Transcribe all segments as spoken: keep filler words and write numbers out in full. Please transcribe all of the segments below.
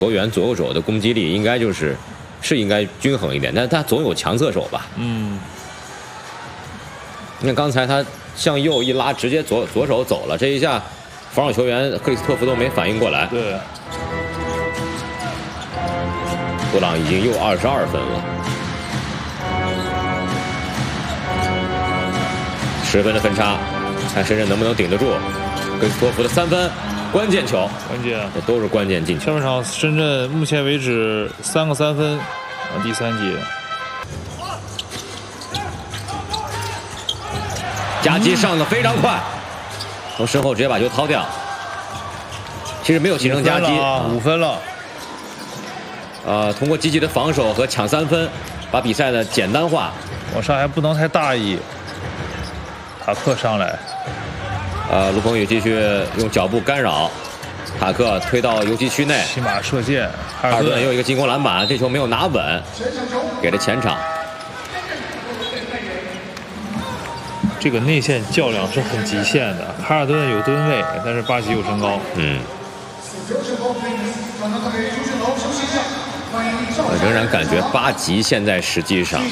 球员左右手的攻击力应该就是是应该均衡一点，但是他总有强侧手吧？ 嗯。 你看刚才他向右一拉，直接左左手走了，这一下防守球员克里斯托弗都没反应过来。 对。 布朗已经又二十二分了，十分的分差，看深圳能不能顶得住。克里斯托弗的三分，关键球， 关键， 这都是关键进球。 下半场深圳目前为止三个三分，啊，第三节。 夹击上的非常快，从身后直接把球掏掉。其实没有形成夹击， 五分了。 呃，通过积极的防守和抢三分，把比赛呢简单化。 往上还不能太大意。塔克上来， 呃，卢鹏宇继续用脚步干扰，塔克推到游击区内， 骑马射箭， 哈尔顿又一个进攻篮板，这球没有拿稳，给了前场。 这个内线较量是很极限的，哈尔顿有吨位，但是巴吉有身高。 嗯。我仍然感觉巴吉现在实际上，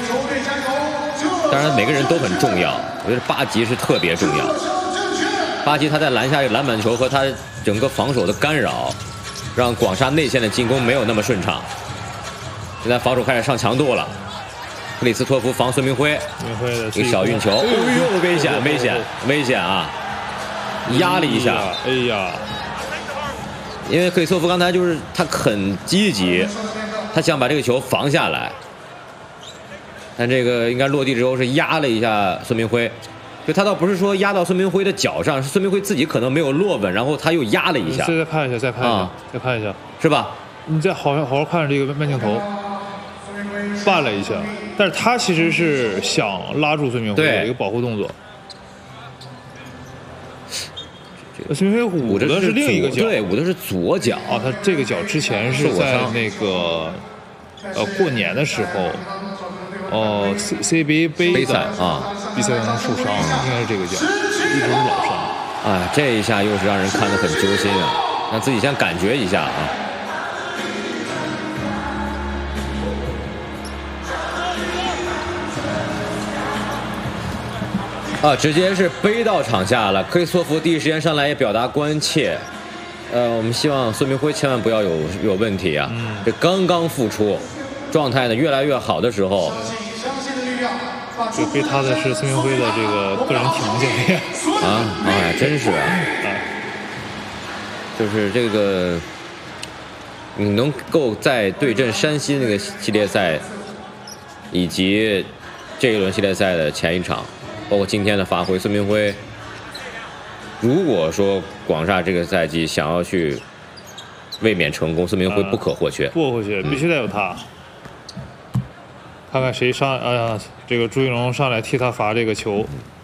当然每个人都很重要，我觉得巴吉是特别重要。巴吉他在篮下篮板球和他整个防守的干扰，让广厦内线的进攻没有那么顺畅。现在防守开始上强度了，克里斯托弗防孙明辉， 孙明辉的一个小运球，哎呦，危险危险危险啊！压了一下， 哎呀。 因为克里斯托弗刚才就是他很积极，他想把这个球防下来，但这个应该落地之后是压了一下孙明辉，就他倒不是说压到孙明辉的脚上，是孙明辉自己可能没有落稳，然后他又压了一下。 再拍一下，再拍一下，啊、再拍一下， 是吧？ 你再好好好看这个慢镜头，绊了一下，但是他其实是想拉住孙明辉的一个保护动作。孙明辉捂的是另一个脚， 对，捂的是左脚啊。他这个脚之前是在那个呃过年的时候，哦 C C B A 杯的啊比赛当中受伤，应该是这个脚，一直是老伤。 哎，这一下又是让人看得很揪心啊！让自己先感觉一下啊。啊，直接是背到场下了。克里斯托弗第一时间上来也表达关切，呃，我们希望孙明辉千万不要有有问题啊。嗯、这刚刚复出，状态呢越来越好的时候， 这背他的是孙明辉的这个个人体能教练啊，哎，真是啊， 啊就是这个，你能够在对阵山西那个系列赛，以及这一轮系列赛的前一场。包括今天的发挥，孙明辉，如果说广厦这个赛季想要去卫冕成功，孙明辉不可或缺， 不可或缺，必须得有他。嗯、看看谁上，哎呀，这个朱一龙上来替他罚这个球。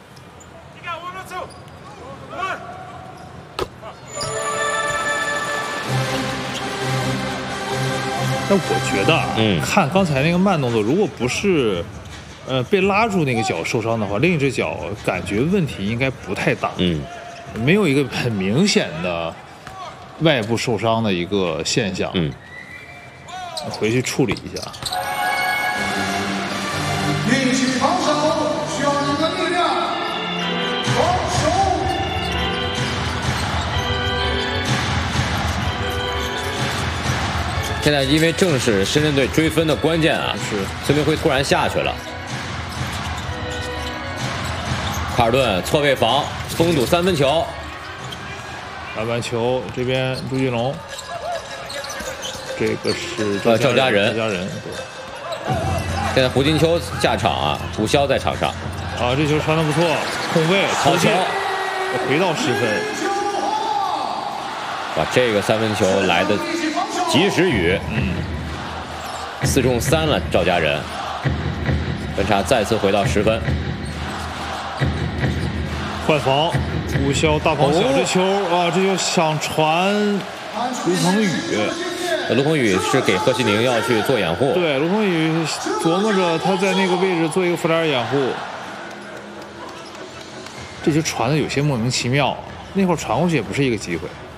那我觉得，嗯，看刚才那个慢动作，如果不是。呃，被拉住那个脚受伤的话，另一只脚感觉问题应该不太大。 嗯， 没有一个很明显的外部受伤的一个现象。 嗯， 回去处理一下。 一起防守需要你的力量，防守。 现在因为正是深圳队追分的关键啊， 是孙明辉突然下去了。卡尔顿错位防，封堵三分球， 篮板球这边朱俊龙，这个是呃赵家人， 赵家人对。 现在胡金秋下场啊，胡潇在场上。 啊，这球传得不错，空位好球， 回到十分。 哇，这个三分球来的及时雨， 嗯， 四中三了，赵家人，分差再次回到十分。 换防，胡潇大跑小这球、哦、啊，这就想传卢鹏宇。 卢鹏宇是给贺西宁要去做掩护。 对，卢鹏宇琢磨着他在那个位置做一个辅点掩护。这球传的有些莫名其妙，那会儿传过去也不是一个机会。